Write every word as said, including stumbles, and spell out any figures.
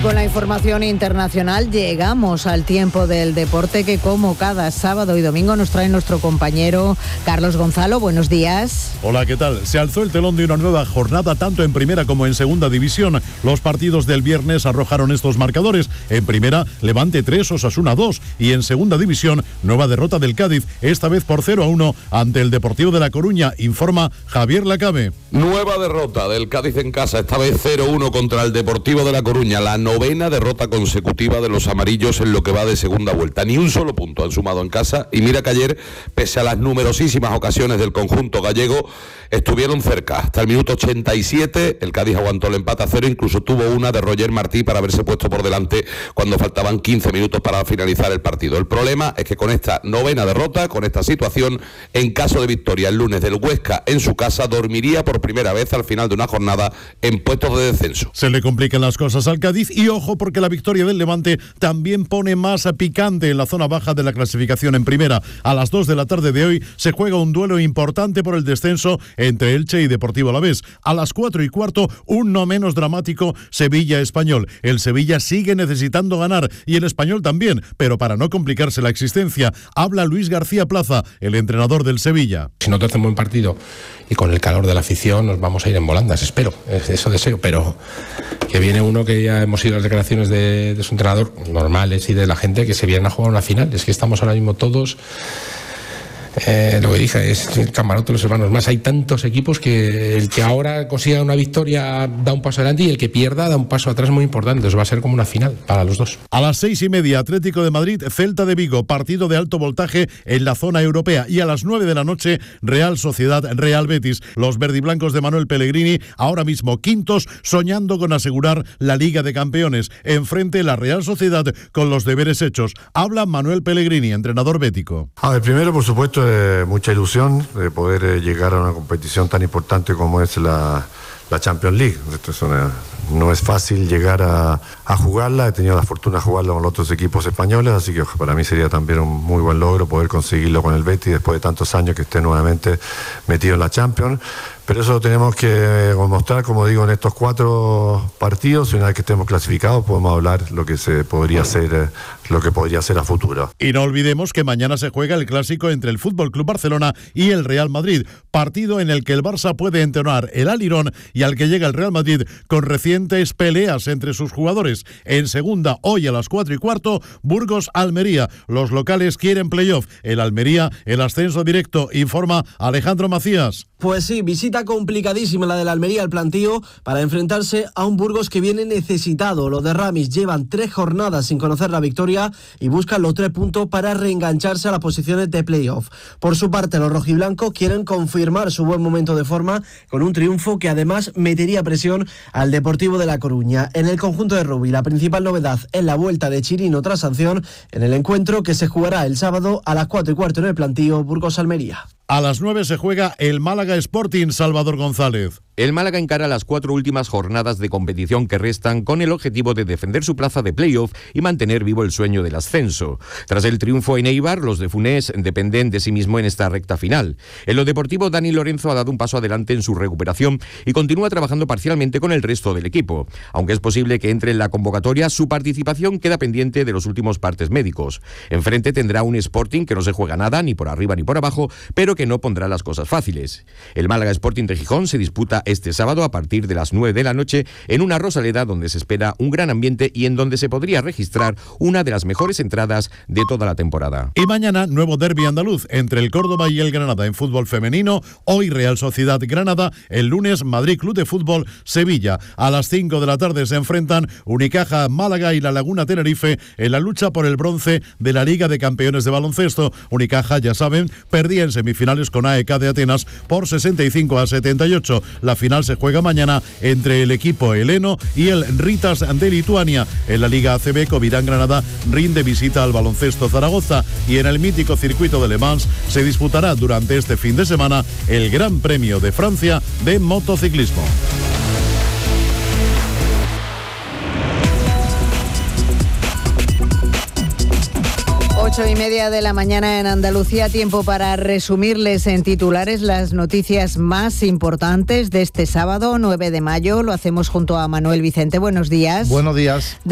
con la información internacional llegamos al tiempo del deporte que, como cada sábado y domingo, nos trae nuestro compañero Carlos Gonzalo. Buenos días. Hola, ¿qué tal? Se alzó el telón de una nueva jornada tanto en primera como en segunda división. Los partidos del viernes arrojaron estos marcadores. En primera, Levante tres, Osasuna dos, y en segunda división, nueva derrota del Cádiz, esta vez por cero a uno ante el Deportivo de La Coruña, informa Javier Lacabe. Nueva derrota del Cádiz en casa, esta vez cero uno contra el Deportivo de La Coruña, la novena derrota consecutiva de los amarillos en lo que va de segunda vuelta. Ni un solo punto han sumado en casa, y mira que ayer, pese a las numerosísimas ocasiones del conjunto gallego, estuvieron cerca. Hasta el minuto ochenta y siete, el Cádiz aguantó el empate a cero, incluso tuvo una de Roger Martí para haberse puesto por delante cuando faltaban quince minutos para finalizar el partido. El problema es que con esta novena derrota, con esta situación, en caso de victoria el lunes del Huesca en su casa, dormiría por primera vez al final de una jornada en puestos de descenso. Se le complican las cosas al Cádiz, y ojo, porque la victoria del Levante también pone más picante en la zona baja de la clasificación en primera. A las dos de la tarde de hoy se juega un duelo importante por el descenso entre Elche y Deportivo Alavés. A las cuatro y cuarto, un no menos dramático Sevilla-Español. El Sevilla sigue necesitando ganar, y el Español también, pero para no complicarse la existencia, habla Luis García Plaza, el entrenador del Sevilla. Si no te hacen buen partido y con el calor de la afición nos vamos a ir en volandas, espero, eso deseo, pero que viene uno que ya hemos oído las declaraciones de, de su entrenador normales y de la gente que se vienen a jugar una final. Es que estamos ahora mismo todos, eh, lo que dije, es el camarote de los hermanos más. Hay tantos equipos que el que ahora consiga una victoria da un paso adelante y el que pierda da un paso atrás muy importante. Entonces va a ser como una final para los dos. A las seis y media, Atlético de Madrid, Celta de Vigo, partido de alto voltaje en la zona europea. Y a las nueve de la noche, Real Sociedad, Real Betis. Los verdiblancos de Manuel Pellegrini, ahora mismo quintos, soñando con asegurar la Liga de Campeones. Enfrente la Real Sociedad con los deberes hechos. Habla Manuel Pellegrini, entrenador bético. A ver, primero, por supuesto, eh, mucha ilusión de poder eh, llegar a una competición tan importante como es la, la Champions League. Esto es una, no es fácil llegar a, a jugarla. He tenido la fortuna de jugarla con los otros equipos españoles, así que para mí sería también un muy buen logro poder conseguirlo con el Betis después de tantos años que esté nuevamente metido en la Champions. Pero eso lo tenemos que demostrar, como digo, en estos cuatro partidos, y una vez que estemos clasificados podemos hablar lo que se podría hacer, lo que podría ser a futuro. Y no olvidemos que mañana se juega el clásico entre el Fútbol Club Barcelona y el Real Madrid, partido en el que el Barça puede entrenar el Alirón y al que llega el Real Madrid con recientes peleas entre sus jugadores. En segunda, hoy a las cuatro y cuarto, Burgos-Almería. Los locales quieren playoff. El Almería, el ascenso directo, informa Alejandro Macías. Pues sí, visita complicadísima la del Almería al plantío para enfrentarse a un Burgos que viene necesitado. Los de Ramis llevan tres jornadas sin conocer la victoria y buscan los tres puntos para reengancharse a las posiciones de playoff. Por su parte, los rojiblancos quieren confirmar su buen momento de forma con un triunfo que además metería presión al Deportivo de La Coruña. En el conjunto de Rubí, la principal novedad es la vuelta de Chirino tras sanción en el encuentro que se jugará el sábado a las cuatro y cuarto en el plantío Burgos-Almería. A las nueve se juega el Málaga Sporting, Salvador González. El Málaga encara las cuatro últimas jornadas de competición que restan con el objetivo de defender su plaza de playoff y mantener vivo el sueño del ascenso. Tras el triunfo en Eibar, los de Funés dependen de sí mismo en esta recta final. En lo deportivo, Dani Lorenzo ha dado un paso adelante en su recuperación y continúa trabajando parcialmente con el resto del equipo. Aunque es posible que entre en la convocatoria, su participación queda pendiente de los últimos partes médicos. Enfrente tendrá un Sporting que no se juega nada, ni por arriba ni por abajo, pero que no pondrá las cosas fáciles. El Málaga Sporting de Gijón se disputa este sábado a partir de las nueve de la noche en una Rosaleda donde se espera un gran ambiente y en donde se podría registrar una de las mejores entradas de toda la temporada. Y mañana, nuevo derbi andaluz entre el Córdoba y el Granada en fútbol femenino. Hoy Real Sociedad Granada, el lunes Madrid Club de Fútbol Sevilla. A las cinco de la tarde se enfrentan Unicaja Málaga y la Laguna Tenerife en la lucha por el bronce de la Liga de Campeones de Baloncesto. Unicaja, ya saben, perdía en semifinales con A E K de Atenas por sesenta y cinco a setenta y ocho. La final se juega mañana entre el equipo heleno y el Ritas de Lituania. En la Liga A C B, Covirán Granada rinde visita al Baloncesto Zaragoza, y en el mítico circuito de Le Mans se disputará durante este fin de semana el Gran Premio de Francia de motociclismo. Ocho y media de la mañana en Andalucía, tiempo para resumirles en titulares las noticias más importantes de este sábado nueve de mayo. Lo hacemos junto a Manuel Vicente. Buenos días. Buenos días.